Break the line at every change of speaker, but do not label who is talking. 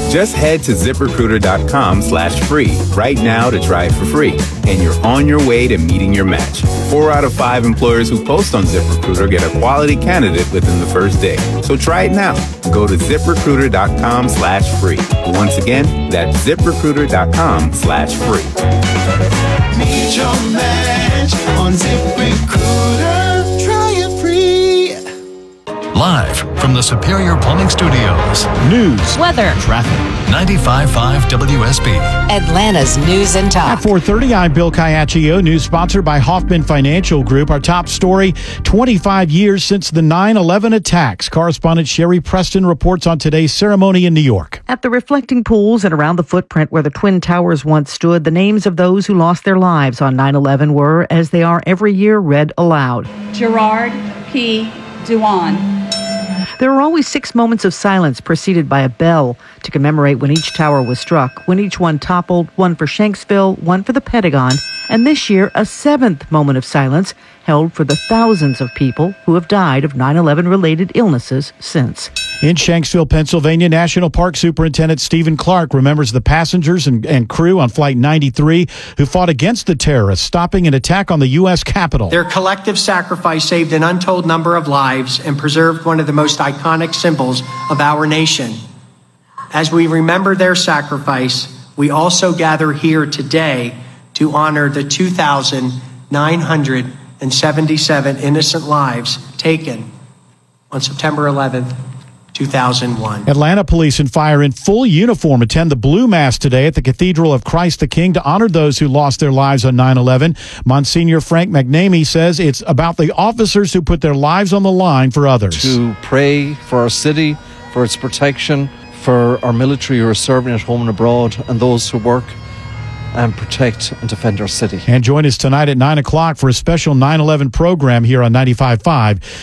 Just head to ZipRecruiter.com/free right now to try it for free. And you're on your way to meeting your match. 4 out of 5 employers who post on ZipRecruiter get a quality candidate within the first day. So try it now. Go to ZipRecruiter.com/free. Once again, that's ZipRecruiter.com/free.
Meet your match on ZipRecruiter. Try it free.
Live from the Superior Plumbing Studios.
News,
weather,
Traffic. 95.5 WSB.
Atlanta's News and Talk.
At 4:30, I'm Bill Caiaccio. News sponsored by Hoffman Financial Group. Our top story, 25 years since the 9/11 attacks. Correspondent Sherry Preston reports on today's ceremony in New York.
At the reflecting pools and around the footprint where the Twin Towers once stood, the names of those who lost their lives on 9/11 were, as they are every year, read aloud.
Gerard P. Dewan.
There are always 6 moments of silence preceded by a bell to commemorate when each tower was struck, when each one toppled, one for Shanksville, one for the Pentagon, and this year a 7th moment of silence held for the thousands of people who have died of 9/11 related illnesses since.
In Shanksville, Pennsylvania, National Park Superintendent Stephen Clark remembers the passengers and crew on Flight 93 who fought against the terrorists, stopping an attack on the U.S. Capitol.
Their collective sacrifice saved an untold number of lives and preserved one of the most iconic symbols of our nation. As we remember their sacrifice, we also gather here today to honor the 2,977 innocent lives taken on September 11th, 2001.
Atlanta police and fire in full uniform attend the Blue Mass today at the Cathedral of Christ the King to honor those who lost their lives on 9/11. Monsignor Frank McNamee says it's about the officers who put their lives on the line for others.
To pray for our city, for its protection, for our military who are serving at home and abroad, and those who work and protect and defend our city.
And join us tonight at 9 o'clock for a special 9/11 program here on 95.5